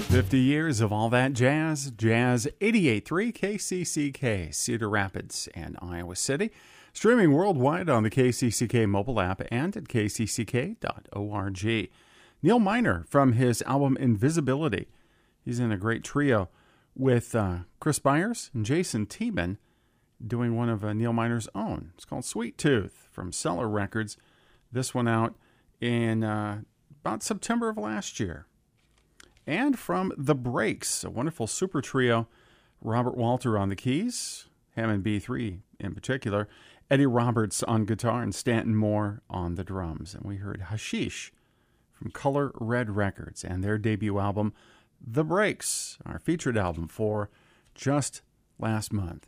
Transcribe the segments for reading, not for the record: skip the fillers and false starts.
50 years of all that jazz. Jazz 88.3 KCCK, Cedar Rapids and Iowa City. Streaming worldwide on the KCCK mobile app and at kcck.org. Neil Miner from his album Invisibility. He's in a great trio with Chris Byers and Jason Tiemann doing one of Neil Miner's own. It's called Sweet Tooth from Cellar Records. This one out in about September of last year. And from The Breaks, a wonderful super trio, Robert Walter on the keys, Hammond B3 in particular, Eddie Roberts on guitar, and Stanton Moore on the drums. And we heard Hashish from Color Red Records and their debut album, The Breaks, our featured album for just last month.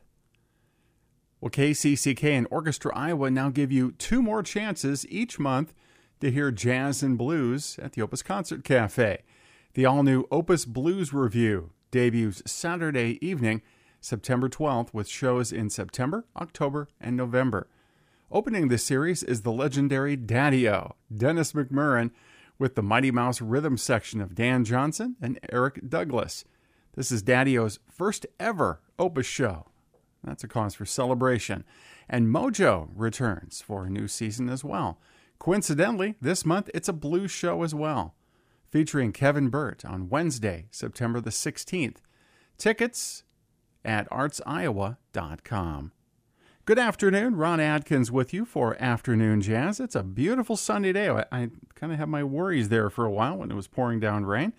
Well, KCCK and Orchestra Iowa now give you 2 more chances each month to hear jazz and blues at the Opus Concert Cafe. The all-new Opus Blues Review debuts Saturday evening, September 12th, with shows in September, October, and November. Opening the series is the legendary Daddy-O, Dennis McMurrin, with the Mighty Mouse rhythm section of Dan Johnson and Eric Douglas. This is Daddy-O's first ever Opus show. That's a cause for celebration. And Mojo returns for a new season as well. Coincidentally, this month it's a blues show as well, featuring Kevin Burt on Wednesday, September the 16th. Tickets at artsiowa.com. Good afternoon. Ron Adkins with you for Afternoon Jazz. It's a beautiful sunny day. I kind of had my worries there for a while when it was pouring down rain,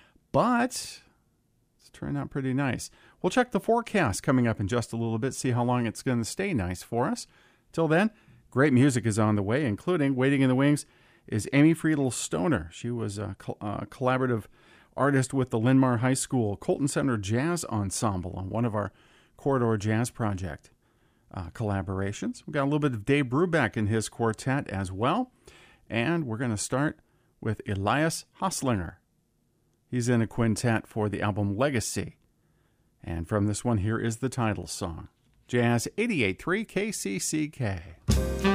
but it's turned out pretty nice. We'll check the forecast coming up in just a little bit, see how long it's going to stay nice for us. Till then, great music is on the way, including Waiting in the Wings is Amy Friedel Stoner. She was a collaborative artist with the Linn-Mar High School Colton Center Jazz Ensemble on one of our Corridor Jazz Project collaborations. We've got a little bit of Dave Brubeck in his quartet as well. And we're going to start with Elias Hoslinger. He's in a quintet for the album Legacy. And from this one, here is the title song. Jazz 88.3 KCCK.